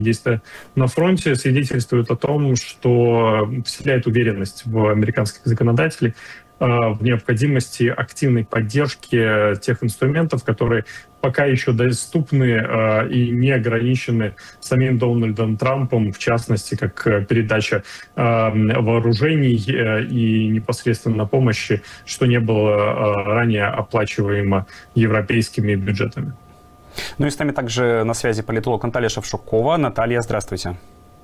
действия на фронте свидетельствуют о том, что вселяет уверенность в американских законодателей в необходимости активной поддержки тех инструментов, которые пока еще доступны и не ограничены самим Дональдом Трампом, в частности, как передача вооружений и непосредственно помощи, что не было ранее оплачиваемо европейскими бюджетами. Ну и с нами также на связи политолог Наталья Шевчукова. Наталья, здравствуйте.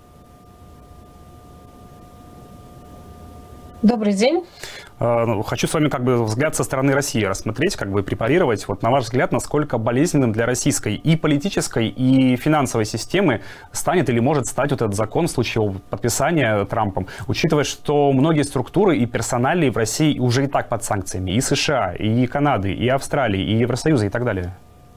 Добрый день. Хочу с вами взгляд со стороны России рассмотреть, препарировать. Вот на ваш взгляд, насколько болезненным для российской и политической, и финансовой системы станет или может стать вот этот закон в случае его подписания Трампом, учитывая, что многие структуры и персоналии в России уже и так под санкциями, и США, и Канады, и Австралии, и Евросоюза, и так далее?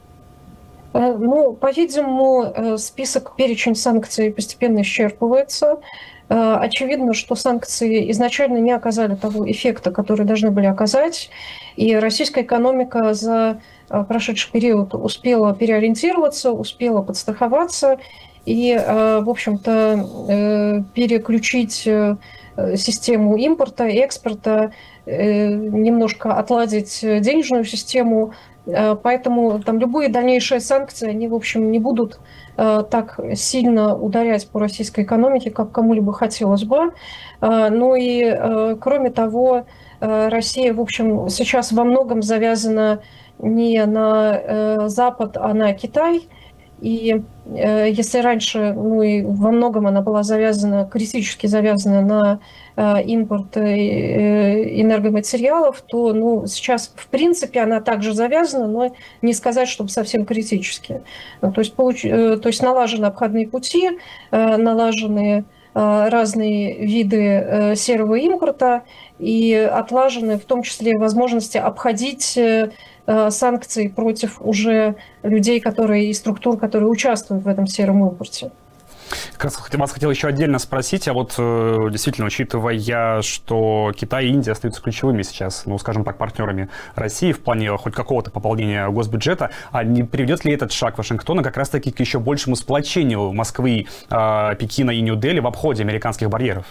Ну, по-видимому, перечень санкций постепенно исчерпывается. Очевидно, что санкции изначально не оказали того эффекта, который должны были оказать, и российская экономика за прошедший период успела переориентироваться, успела подстраховаться и, в общем-то, переключить систему импорта, экспорта, немножко отладить денежную систему. Поэтому любые дальнейшие санкции, они, в общем, не будут так сильно ударять по российской экономике, как кому-либо хотелось бы. Ну и, кроме того, Россия, в общем, сейчас во многом завязана не на Запад, а на Китай. И если раньше, ну и во многом она была критически завязана на импорт энергоматериалов, то сейчас, в принципе, она также завязана, но не сказать, чтобы совсем критически. То есть налажены обходные пути, налажены разные виды серого импорта и отлажены в том числе возможности обходить санкции против уже людей, и структур, которые участвуют в этом сером импорте. Как раз вас хотел еще отдельно спросить, а вот действительно, учитывая, что Китай и Индия остаются ключевыми сейчас, скажем так, партнерами России в плане хоть какого-то пополнения госбюджета, а не приведет ли этот шаг Вашингтона как раз-таки к еще большему сплочению Москвы, Пекина и Нью-Дели в обходе американских барьеров?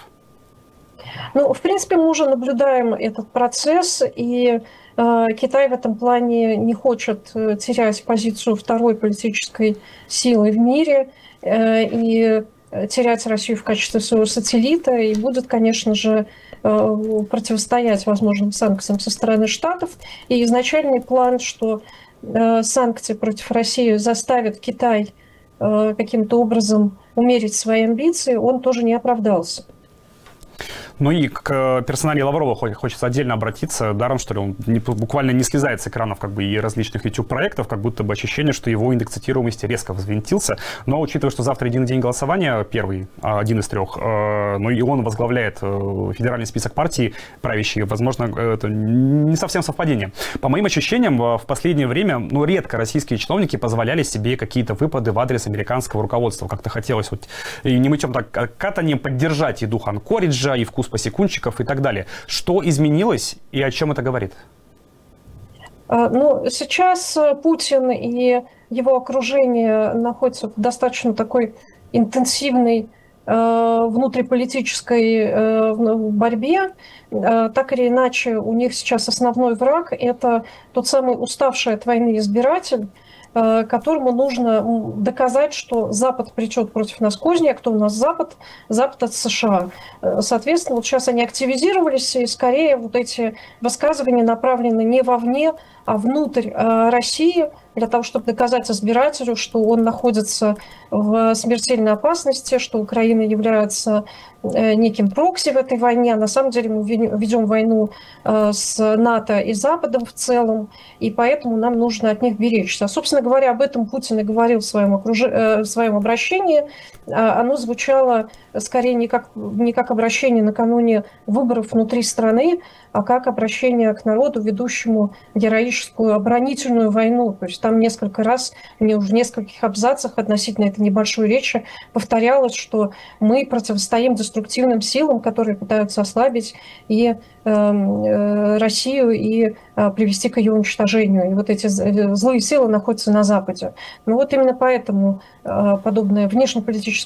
Ну, в принципе, мы уже наблюдаем этот процесс, и Китай в этом плане не хочет терять позицию второй политической силы в мире и терять Россию в качестве своего сателлита, и будет, конечно же, противостоять возможным санкциям со стороны Штатов. И изначальный план, что санкции против России заставят Китай каким-то образом умерить свои амбиции, он тоже не оправдался. Ну и к персоналии Лаврова хочется отдельно обратиться. Даром, что ли, он буквально не слезает с экранов и различных YouTube-проектов, как будто бы ощущение, что его индекс цитируемости резко взвинтился. Но учитывая, что завтра единый день голосования, первый, один из трех, и он возглавляет федеральный список партии правящей, возможно, это не совсем совпадение. По моим ощущениям, в последнее время, редко российские чиновники позволяли себе какие-то выпады в адрес американского руководства. Как-то хотелось и не мытьем, так катанием поддержать и дух Анкориджа, и вкус посекунчиков и так далее. Что изменилось и о чем это говорит? Сейчас Путин и его окружение находятся в достаточно такой интенсивной внутриполитической борьбе. Так или иначе, у них сейчас основной враг – это тот самый уставший от войны избиратель, которому нужно доказать, что Запад пречет против нас козни, а кто у нас Запад? Запад от США. Соответственно, вот сейчас они активизировались, и скорее вот эти высказывания направлены не вовне, а внутрь России, для того, чтобы доказать избирателю, что он находится в смертельной опасности, что Украина является неким прокси в этой войне. А на самом деле мы ведем войну с НАТО и Западом в целом, и поэтому нам нужно от них беречься. Собственно говоря, об этом Путин и говорил в своем обращении. Оно звучало скорее не как обращение накануне выборов внутри страны, а как обращение к народу, ведущему героическую оборонительную войну. То есть там несколько раз, мне уже в нескольких абзацах относительно этой небольшой речи повторялось, что мы противостоим деструктивным силам, которые пытаются ослабить и Россию и привести к ее уничтожению. И вот эти злые силы находятся на Западе. Именно поэтому подобная внешнеполитическая